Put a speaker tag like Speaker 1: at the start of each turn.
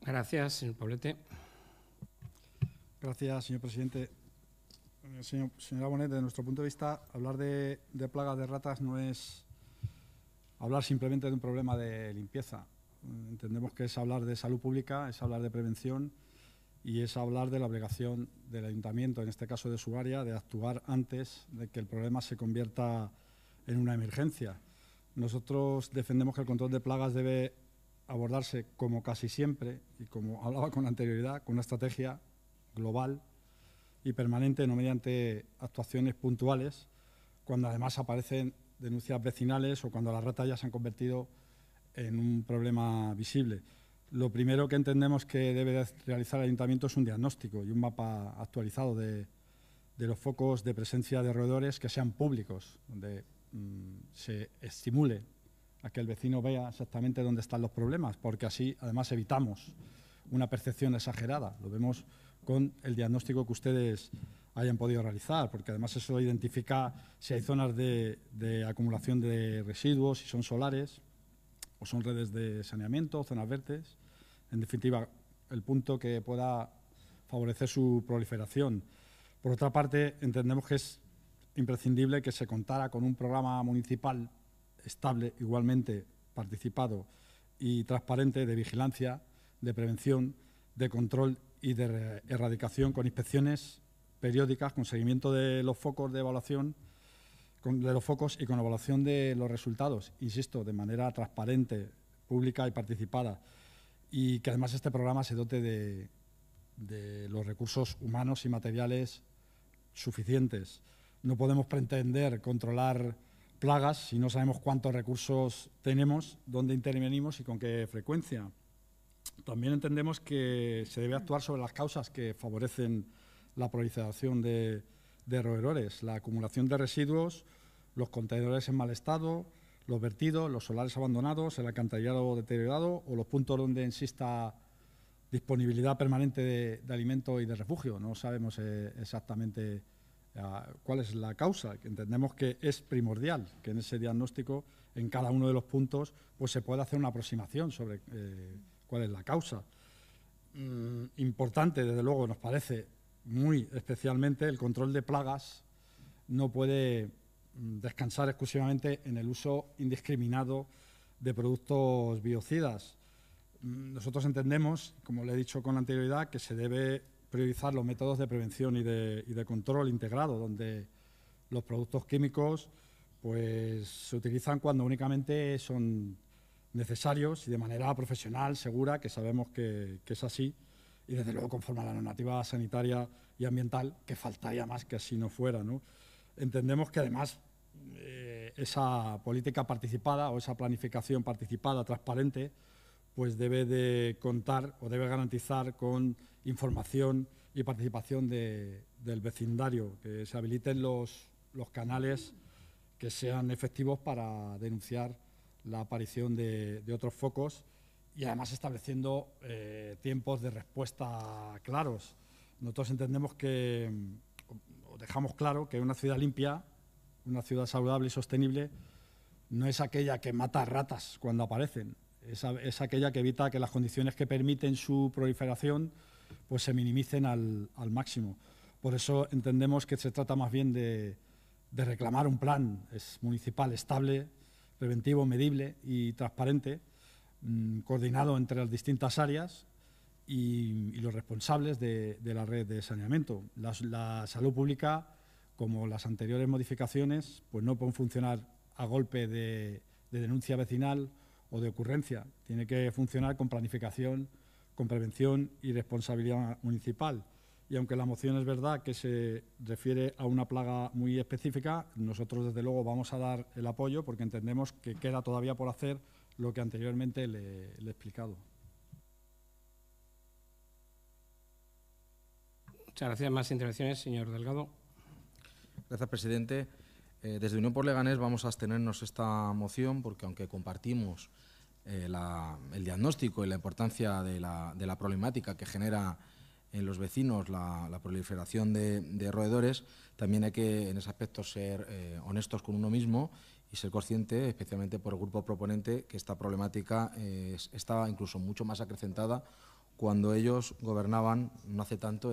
Speaker 1: Gracias, señor Poblete.
Speaker 2: Gracias, señor presidente. Señora Bonet, desde nuestro punto de vista, hablar de plagas de ratas no es hablar simplemente de un problema de limpieza. Entendemos que es hablar de salud pública, es hablar de prevención y es hablar de la obligación del ayuntamiento, en este caso de su área, de actuar antes de que el problema se convierta en una emergencia. Nosotros defendemos que el control de plagas debe abordarse, como casi siempre, y como hablaba con anterioridad, con una estrategia global y permanente, no mediante actuaciones puntuales, cuando además aparecen denuncias vecinales o cuando las ratas ya se han convertido en un problema visible. Lo primero que entendemos que debe realizar el ayuntamiento es un diagnóstico y un mapa actualizado de los focos de presencia de roedores que sean públicos, donde se estimule a que el vecino vea exactamente dónde están los problemas, porque así además evitamos una percepción exagerada. Lo vemos con el diagnóstico que ustedes hayan podido realizar, porque además eso identifica si hay zonas de acumulación de residuos, si son solares o son redes de saneamiento, zonas verdes. En definitiva, el punto que pueda favorecer su proliferación. Por otra parte, entendemos que es imprescindible que se contara con un programa municipal estable, igualmente participado y transparente de vigilancia, de prevención, de control y de erradicación, con inspecciones periódicas, con seguimiento de los focos de evaluación, de los focos y con evaluación de los resultados, insisto, de manera transparente, pública y participada, y que además este programa se dote de los recursos humanos y materiales suficientes. No podemos pretender controlar plagas si no sabemos cuántos recursos tenemos, dónde intervenimos y con qué frecuencia. También entendemos que se debe actuar sobre las causas que favorecen la proliferación de roedores, la acumulación de residuos, los contenedores en mal estado, los vertidos, los solares abandonados, el alcantarillado deteriorado o los puntos donde exista disponibilidad permanente de alimento y de refugio. No sabemos exactamente cuál es la causa. Entendemos que es primordial que en ese diagnóstico, en cada uno de los puntos, pues se pueda hacer una aproximación sobre cuál es la causa. Importante, desde luego, nos parece muy especialmente el control de plagas. No puede descansar exclusivamente en el uso indiscriminado de productos biocidas. Nosotros entendemos, como le he dicho con anterioridad, que se debe priorizar los métodos de prevención y de control integrado, donde los productos químicos pues, se utilizan cuando únicamente son necesarios y de manera profesional, segura, que sabemos que es así, y desde luego conforme a la normativa sanitaria y ambiental, que faltaría más que así no fuera, ¿no? Entendemos que además esa política participada o esa planificación participada, transparente, pues debe de contar o debe garantizar con información y participación del vecindario, que se habiliten los canales que sean efectivos para denunciar la aparición de otros focos y además estableciendo tiempos de respuesta claros. Nosotros entendemos que, o dejamos claro, que una ciudad limpia, una ciudad saludable y sostenible no es aquella que mata ratas cuando aparecen, es aquella que evita que las condiciones que permiten su proliferación pues se minimicen al máximo. Por eso entendemos que se trata más bien de reclamar un plan municipal estable, preventivo, medible y transparente, coordinado entre las distintas áreas y los responsables de la red de saneamiento. La salud pública, como las anteriores modificaciones, pues no pueden funcionar a golpe de denuncia vecinal o de ocurrencia. Tiene que funcionar con planificación, con prevención y responsabilidad municipal. Y aunque la moción es verdad que se refiere a una plaga muy específica, nosotros desde luego vamos a dar el apoyo porque entendemos que queda todavía por hacer lo que anteriormente le he explicado.
Speaker 1: Muchas gracias. Más intervenciones, señor Delgado.
Speaker 3: Gracias, presidente. Desde Unión por Leganés vamos a abstenernos esta moción porque, aunque compartimos el diagnóstico y la importancia de la problemática que genera en los vecinos la proliferación de roedores, también hay que, en ese aspecto, ser honestos con uno mismo y ser consciente, especialmente por el grupo proponente, que esta problemática está incluso mucho más acrecentada cuando ellos gobernaban no hace tanto